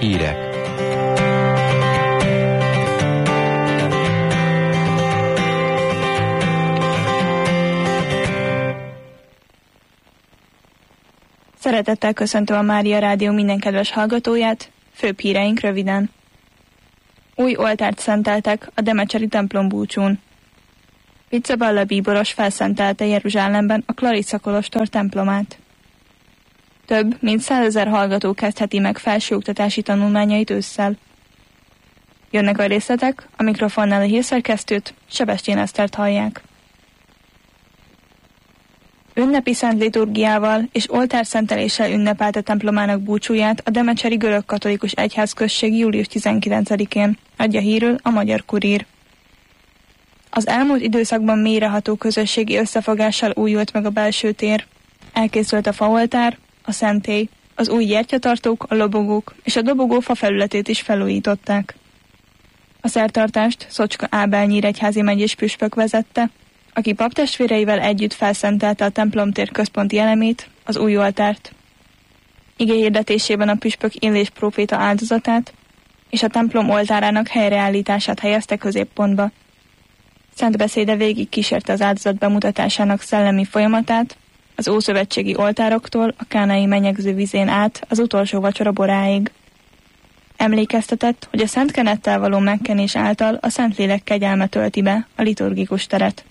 Hírek. Szeretettel köszöntöm a Mária Rádió minden kedves hallgatóját, főbb híreink röviden. Új oltárt szenteltek a Demecseri templom búcsún. Pizzaballa bíboros felszentelte Jeruzsálemben a Clarissa kolostor templomát. Több mint 100 000 hallgató kezdheti meg felsőoktatási tanulmányait ősszel. Jönnek a részletek, a mikrofonnál a hírszerkesztőt, Sebestyén Esztert hallják. Ünnepi szent liturgiával és oltárszenteléssel ünnepelte templomának búcsúját a Demecseri görög-katolikus egyházközség július 19-én, adja hírül a Magyar Kurír. Az elmúlt időszakban mélyreható közösségi összefogással újult meg a belső tér. Elkészült a faoltár, a szentély, az új gyertyatartók, a lobogók és a dobogó fafelületét is felújították. A szertartást Szocska Ábel nyíregyházi megyés püspök vezette, aki paptestvéreivel együtt felszentelte a templomtér központi elemét, az új oltárt. Igéhirdetésében a püspök Illés próféta áldozatát és a templom oltárának helyreállítását helyezte középpontba. Szent beszéde végig kísérte az áldozat bemutatásának szellemi folyamatát, az ószövetségi oltároktól a kánai menyegző vizén át az utolsó vacsora boráig. Emlékeztetett, hogy a szent kenettel való megkenés által a Szentlélek kegyelme tölti be a liturgikus teret.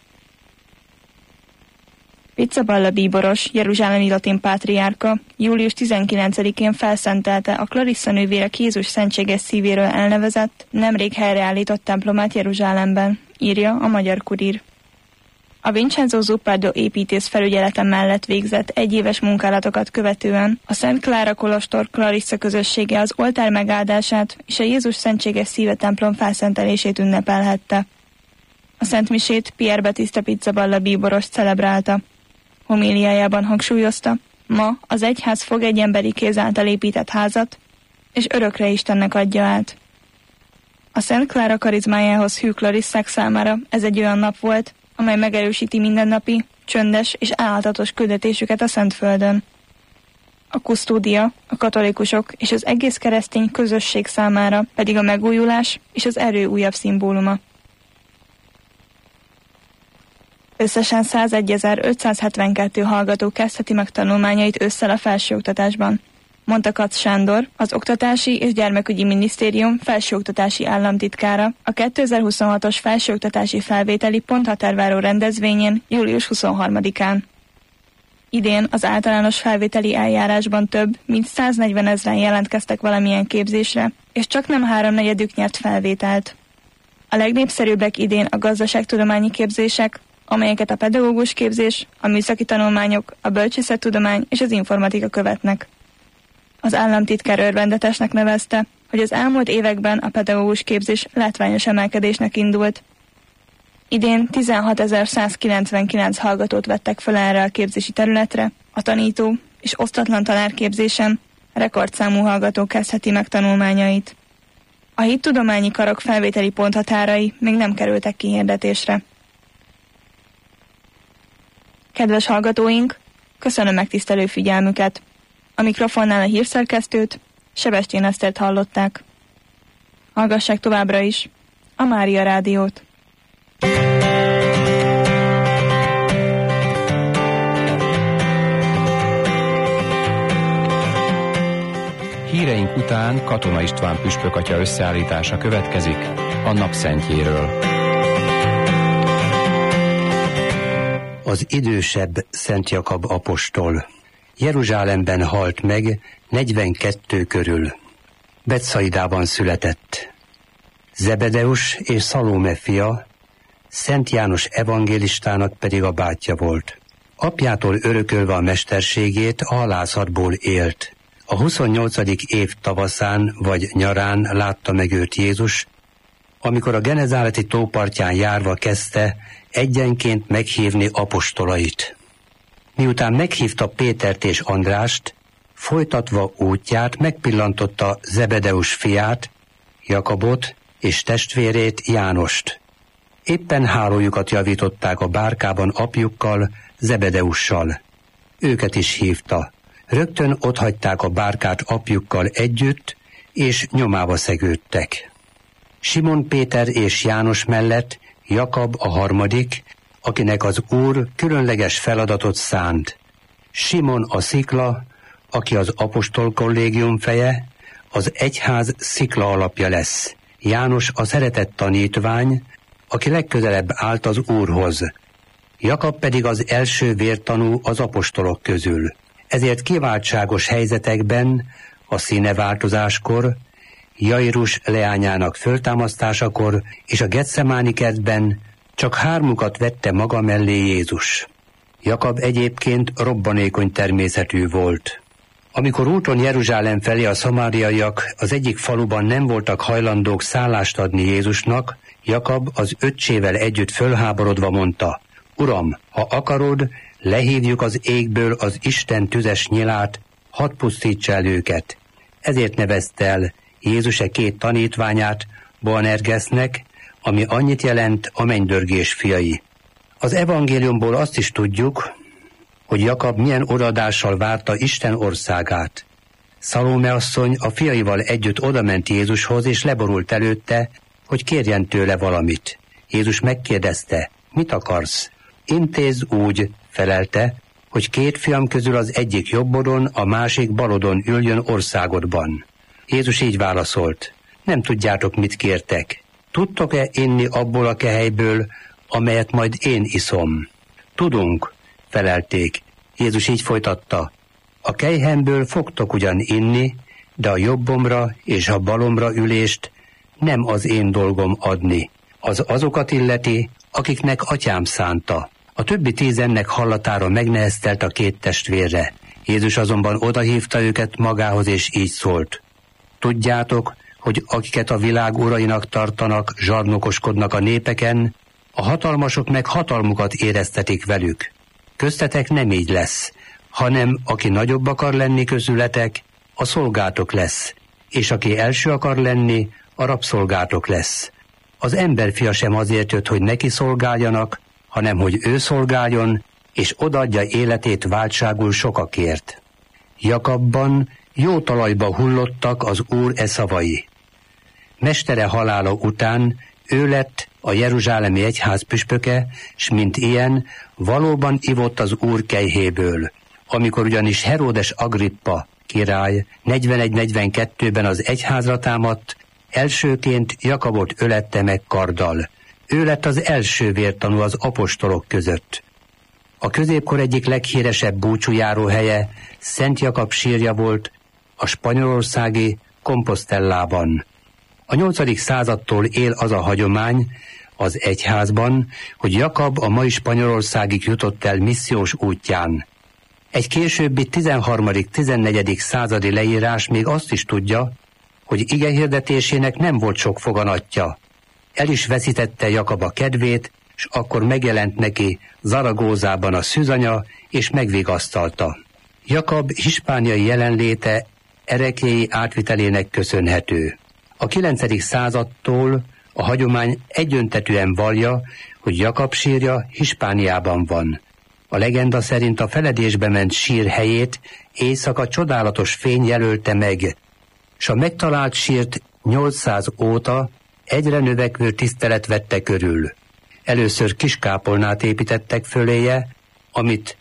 Pizzaballa bíboros, jeruzsálemi latin pátriárka július 19-én felszentelte a Clarissa nővérek Jézus szentséges szívéről elnevezett, nemrég helyreállított templomát Jeruzsálemben, írja a Magyar Kurír. A Vincenzo Zuppardo építész felügyelete mellett végzett egyéves munkálatokat követően a Szent Klára kolostor Clarissa közössége az oltár megáldását és a Jézus szentséges szíve templom felszentelését ünnepelhette. A szentmisét Pierre Battista Pizzaballa bíboros celebrálta. Homíliájában hangsúlyozta, ma az egyház fog egy emberi kéz által épített házat, és örökre Istennek adja át. A Szent Klára karizmájához hű Clarissák számára ez egy olyan nap volt, amely megerősíti mindennapi, csöndes és álhatatos küldetésüket a Szentföldön. A kusztódia, a katolikusok és az egész keresztény közösség számára pedig a megújulás és az erő újabb szimbóluma. Összesen 101.572 hallgató kezdheti meg tanulmányait ősszel a felsőoktatásban, mondta Katz Sándor, az Oktatási és Gyermekügyi Minisztérium felsőoktatási államtitkára a 2026-os felsőoktatási felvételi ponthatárváró rendezvényén július 23-án. Idén az általános felvételi eljárásban több mint 140 000 jelentkeztek valamilyen képzésre, és csaknem 3/4 nyert felvételt. A legnépszerűbbek idén a gazdaságtudományi képzések, amelyeket a pedagógus képzés, a műszaki tanulmányok, a bölcsészettudomány és az informatika követnek. Az államtitkár örvendetesnek nevezte, hogy az elmúlt években a pedagógus képzés látványos emelkedésnek indult. Idén 16.199 hallgatót vettek fel erre a képzési területre, a tanító és osztatlan tanárképzésen rekordszámú hallgató kezdheti meg tanulmányait. A hittudományi karok felvételi ponthatárai még nem kerültek kihirdetésre. Kedves hallgatóink, köszönöm megtisztelő figyelmüket! A mikrofonnál a hírszerkesztőt, Sebestyén Esztert hallották. Hallgassák továbbra is a Mária Rádiót. Híreink után Katona István püspök atya összeállítása következik a napszentjéről. Az idősebb Szent Jakab apostol Jeruzsálemben halt meg 42 körül. Betszaidában született. Zebedeus és Szalóme fia, Szent János evangélistának pedig a bátyja volt. Apjától örökölve a mesterségét a halászatból élt. A 28. év tavaszán vagy nyarán látta meg őt Jézus, amikor a Genezáreti tópartján járva kezdte egyenként meghívni apostolait. Miután meghívta Pétert és Andrást, folytatva útját megpillantotta Zebedeus fiát, Jakabot és testvérét Jánost. Éppen hálójukat javították a bárkában apjukkal, Zebedeussal. Őket is hívta. Rögtön otthagyták a bárkát apjukkal együtt, és nyomába szegődtek. Simon Péter és János mellett Jakab a harmadik, akinek az Úr különleges feladatot szánt. Simon a szikla, aki az apostol kollégium feje, az egyház szikla alapja lesz. János a szeretett tanítvány, aki legközelebb állt az Úrhoz. Jakab pedig az első vértanú az apostolok közül. Ezért kiváltságos helyzetekben, a színeváltozáskor, Jairus leányának föltámasztásakor és a Getsemáni kertben csak hármukat vette maga mellé Jézus. Jakab egyébként robbanékony természetű volt. Amikor úton Jeruzsálem felé a szamáriaiak az egyik faluban nem voltak hajlandók szállást adni Jézusnak, Jakab az öccsével együtt fölháborodva mondta: Uram, ha akarod, lehívjuk az égből az Isten tüzes nyilát, hadd pusztítsa el őket. Ezért nevezte el Jézus két tanítványát Boanergesznek, ami annyit jelent a mennydörgés fiai. Az evangéliumból azt is tudjuk, hogy Jakab milyen odaadással várta Isten országát. Szalóme asszony a fiaival együtt odament Jézushoz, és leborult előtte, hogy kérjen tőle valamit. Jézus megkérdezte: mit akarsz? Intézz úgy, felelte, hogy 2 fiam közül az egyik jobbodon, a másik balodon üljön országodban. Jézus így válaszolt: nem tudjátok, mit kértek. Tudtok-e inni abból a kehelyből, amelyet majd én iszom? Tudunk, felelték. Jézus így folytatta: a kelyhemből fogtok ugyan inni, de a jobbomra és a balomra ülést nem az én dolgom adni. Az azokat illeti, akiknek atyám szánta. A többi 10 hallatára megneheztelt a 2 testvérre. Jézus azonban odahívta őket magához, és így szólt: tudjátok, hogy akiket a világ urainak tartanak, zsarnokoskodnak a népeken, a hatalmasok meg hatalmukat éreztetik velük. Köztetek nem így lesz, hanem aki nagyobb akar lenni közületek, a szolgátok lesz, és aki első akar lenni, a rabszolgátok lesz. Az emberfia sem azért jött, hogy neki szolgáljanak, hanem hogy ő szolgáljon, és odaadja életét váltságul sokakért. Jakabban jó talajba hullottak az Úr szavai. Mestere halála után ő lett a jeruzsálemi egyház püspöke, s mint ilyen valóban ivott az Úr kelyhéből. Amikor ugyanis Heródes Agrippa király 41-42-ben az egyházra támadt, elsőként Jakabot ölette meg karddal. Ő lett az első vértanú az apostolok között. A középkor egyik leghíresebb búcsújáró helye Szent Jakab sírja volt a spanyolországi Compostellában. A 8. századtól él az a hagyomány az egyházban, hogy Jakab a mai Spanyolországig jutott el missziós útján. Egy későbbi 13.-14. századi leírás még azt is tudja, hogy igehirdetésének nem volt sok foganatja. El is veszítette Jakab a kedvét, s akkor megjelent neki Zaragózában a szűzanya, és megvigasztalta. Jakab hispániai jelenléte ereklyei átvitelének köszönhető. A 9. századtól a hagyomány egyöntetűen vallja, hogy Jakab sírja Hispániában van. A legenda szerint a feledésbe ment sír helyét éjszaka csodálatos fény jelölte meg, s a megtalált sírt 800 óta egyre növekvő tisztelet vette körül. Először kiskápolnát építettek föléje, amit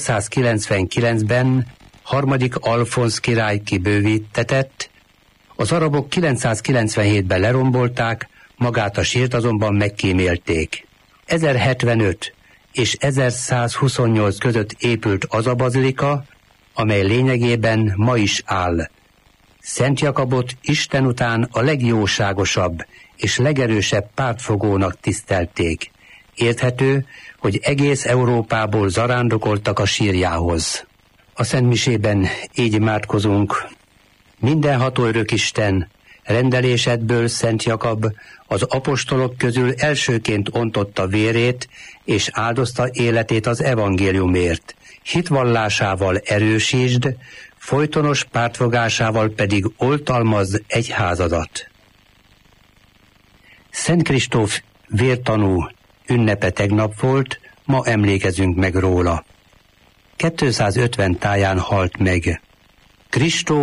899-ben 3. Alfonz király kibővítetett, az arabok 997-ben lerombolták, magát a sírt azonban megkímélték. 1075 és 1128 között épült az a bazilika, amely lényegében ma is áll. Szent Jakabot Isten után a legjóságosabb és legerősebb pártfogónak tisztelték. Érthető, hogy egész Európából zarándokoltak a sírjához. A szentmisében így imádkozunk: mindenható örökisten, rendelésedből Szent Jakab az apostolok közül elsőként ontotta vérét, és áldozta életét az evangéliumért. Hitvallásával erősítsd, folytonos pártfogásával pedig oltalmazd egyházadat. Szent Kristóf vértanú ünnepe tegnap volt, ma emlékezünk meg róla. 250 táján halt meg. Kristóf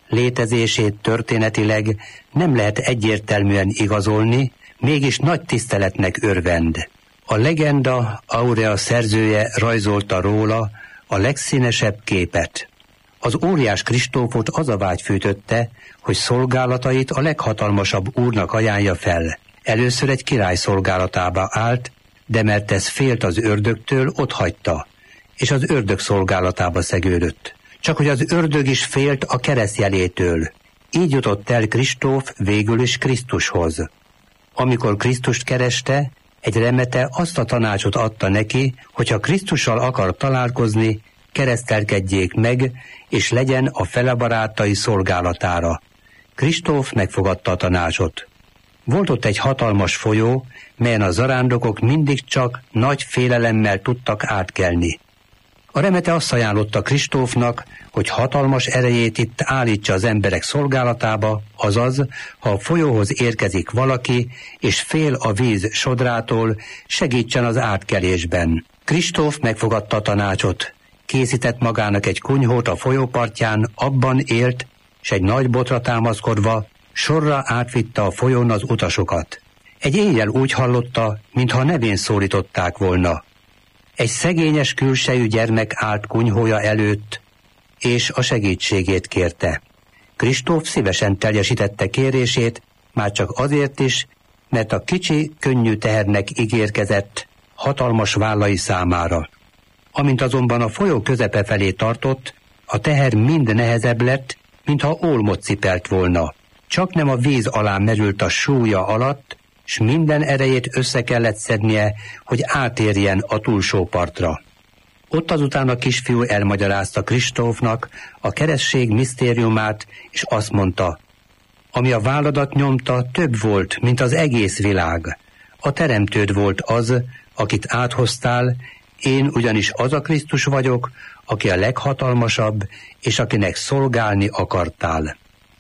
létezését történetileg nem lehet egyértelműen igazolni, mégis nagy tiszteletnek örvend. A legenda Aurea szerzője rajzolta róla a legszínesebb képet. Az óriás Kristófot az a vágy fűtötte, hogy szolgálatait a leghatalmasabb úrnak ajánlja fel. Először egy király szolgálatába állt, de mert ez félt az ördögtől, otthagyta, és az ördög szolgálatába szegődött. Csak hogy az ördög is félt a keresztjelétől. Így jutott el Kristóf végül is Krisztushoz. Amikor Krisztust kereste, egy remete azt a tanácsot adta neki, hogy ha Krisztussal akar találkozni, keresztelkedjék meg, és legyen a fele barátai szolgálatára. Kristóf megfogadta a tanácsot. Volt ott egy hatalmas folyó, melyen a zarándokok mindig csak nagy félelemmel tudtak átkelni. A remete azt ajánlotta Kristófnak, hogy hatalmas erejét itt állítsa az emberek szolgálatába, azaz, ha a folyóhoz érkezik valaki, és fél a víz sodrától, segítsen az átkelésben. Kristóf megfogadta a tanácsot. Készített magának egy kunyhót a folyópartján, abban élt, s egy nagy botra támaszkodva sorra átvitte a folyón az utasokat. Egy éjjel úgy hallotta, mintha nevén szólították volna. Egy szegényes külsejű gyermek állt kunyhója előtt, és a segítségét kérte. Kristóf szívesen teljesítette kérését, már csak azért is, mert a kicsi, könnyű tehernek ígérkezett hatalmas vállai számára. Amint azonban a folyó közepe felé tartott, a teher mind nehezebb lett, mintha ólmot cipelt volna. Csaknem a víz alá merült a súlya alatt, s minden erejét össze kellett szednie, hogy átérjen a túlsó partra. Ott azután a kisfiú elmagyarázta Kristófnak a keresztség misztériumát, és azt mondta, ami a válladat nyomta, több volt, mint az egész világ. A teremtőd volt az, akit áthoztál, én ugyanis az a Krisztus vagyok, aki a leghatalmasabb, és akinek szolgálni akartál.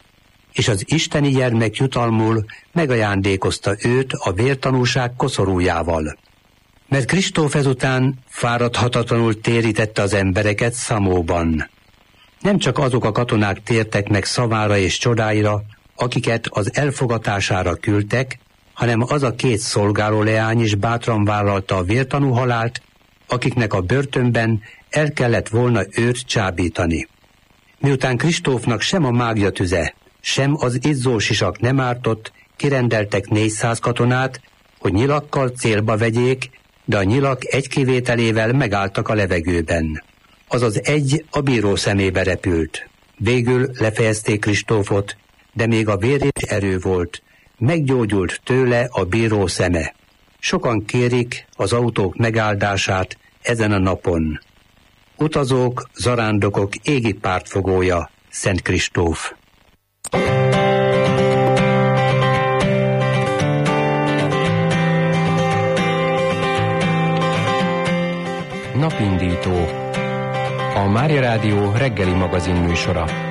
És az isteni gyermek jutalmul megajándékozta őt a vértanúság koszorújával. Mert Kristóf ezután fáradhatatlanul térítette az embereket Szamóban. Nem csak azok a katonák tértek meg szavára és csodáira, akiket az elfogatására küldtek, hanem az a 2 szolgálóleány is bátran vállalta a vértanú halált, akiknek a börtönben el kellett volna őt csábítani. Miután Kristófnak sem a mágia tüze, sem az izzó sisak nem ártott, kirendeltek 400 katonát, hogy nyilakkal célba vegyék, de a nyilak egy kivételével megálltak a levegőben. Azaz egy a bíró szemébe repült. Végül lefejezték Kristófot, de még a vér és erő volt. Meggyógyult tőle a bíró szeme. Sokan kérik az autók megáldását ezen a napon. Utazók, zarándokok égi pártfogója, Szent Kristóf. Napindító. A Mária Rádió reggeli magazin műsora.